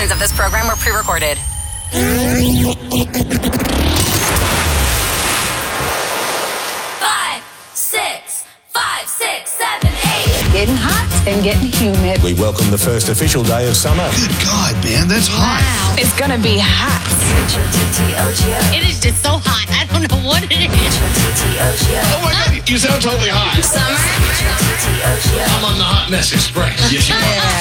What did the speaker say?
Portions of this program were pre-recorded. 5, 6, 5, 6, 7, 8. Getting hot and getting humid. We welcome the first official day of summer. Good God, man, that's hot. Wow, it's gonna be hot. It is just so hot. I don't know what it is. Oh my God, you sound totally hot. Summer. I'm on the Hot Mess Express. Yes, you are.